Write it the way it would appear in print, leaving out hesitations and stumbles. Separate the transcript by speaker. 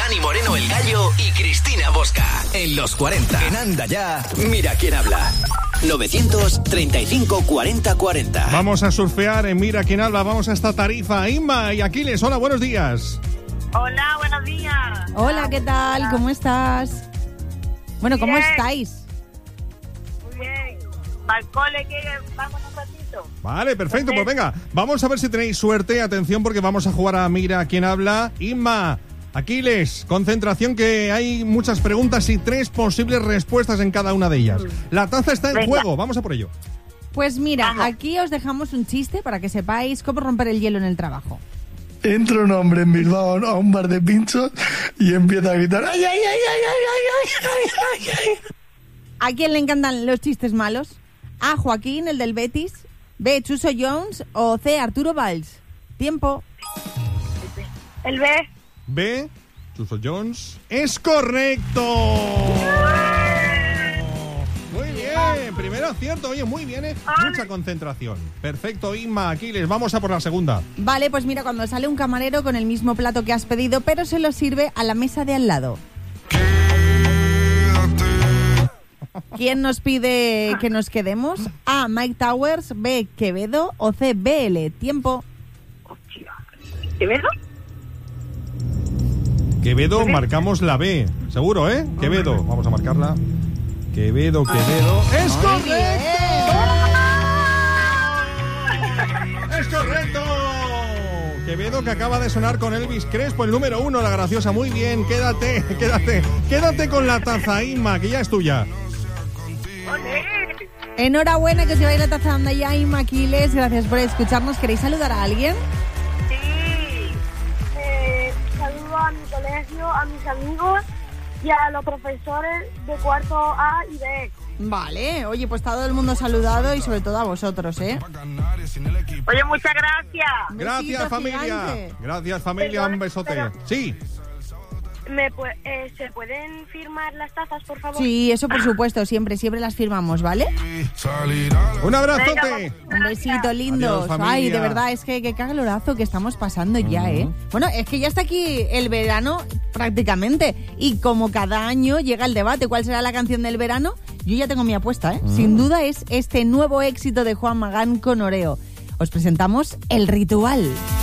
Speaker 1: Dani Moreno el Gallo y Cristina Bosca. En los 40. En Anda Ya, mira quién habla. 935 40 40.
Speaker 2: Vamos a surfear en Mira quién habla. Vamos a esta Tarifa. Inma y Aquiles, hola, buenos días.
Speaker 3: Hola, buenos días.
Speaker 4: Hola, ¿qué tal? ¿Cómo estás? Bueno, ¿cómo estáis?
Speaker 3: Muy bien. ¿Al cole que vamos un ratito?
Speaker 2: Vale, perfecto, pues venga, vamos a ver si tenéis suerte. Atención, porque vamos a jugar a Mira quién habla. Inma, Aquiles, concentración, que hay muchas preguntas y 3 posibles respuestas en cada una de ellas. La taza está en juego, vamos a por ello.
Speaker 4: Pues mira, aquí os dejamos un chiste para que sepáis cómo romper el hielo en el trabajo.
Speaker 5: Entra un hombre en Bilbao a un bar de pinchos y empieza a gritar ¡ay, ay, ay, ay, ay, ay, ay, ay, ay!
Speaker 4: ¿A quién le encantan los chistes malos? ¿A Joaquín, el del Betis? ¿B, Chuso Jones? ¿O C, Arturo Valls? Tiempo.
Speaker 3: El B.
Speaker 2: B, Chuso Jones. ¡Es correcto! Muy bien, primer acierto. Oye, muy bien, mucha concentración. Perfecto, Inma, Aquiles, vamos a por la segunda.
Speaker 4: Vale, pues mira, cuando sale un camarero con el mismo plato que has pedido, pero se lo sirve a la mesa de al lado. ¿Quién nos pide que nos quedemos? A, Mike Towers, B, Quevedo o C, BL. Tiempo.
Speaker 3: ¿Quevedo?
Speaker 2: Quevedo, marcamos la B. Seguro, ¿eh? Quevedo, vamos a marcarla. Quevedo. ¡Es correcto! ¡Es correcto! Quevedo, que acaba de sonar con Elvis Crespo, el número 1, la graciosa. Muy bien, quédate con la taza, Inma, que ya es tuya.
Speaker 4: Enhorabuena, que os lleváis la taza. Anda ya, Inma, Aquiles, gracias por escucharnos. ¿Queréis saludar a alguien?
Speaker 3: Sí. Saludo a mi colegio, a mis amigos y a los profesores de cuarto A y B.
Speaker 4: Vale, oye, pues todo el mundo saludado y sobre todo a vosotros, ¿eh?
Speaker 3: Oye, muchas gracias.
Speaker 2: Gracias, familia.
Speaker 4: Gigante.
Speaker 2: Gracias, familia, un besote. Sí.
Speaker 3: ¿Se pueden firmar las tazas, por favor?
Speaker 4: Sí, eso por supuesto, siempre las firmamos, ¿vale?
Speaker 2: Un abrazote.
Speaker 4: Un besito, lindos.
Speaker 2: Adiós, familia.
Speaker 4: Ay, de verdad, es que qué calorazo que estamos pasando ya, ¿eh? Bueno, es que ya está aquí el verano prácticamente. Y como cada año llega el debate, ¿cuál será la canción del verano? Yo ya tengo mi apuesta, ¿eh? Sin duda es este nuevo éxito de Juan Magán con Oreo. Os presentamos El Ritual.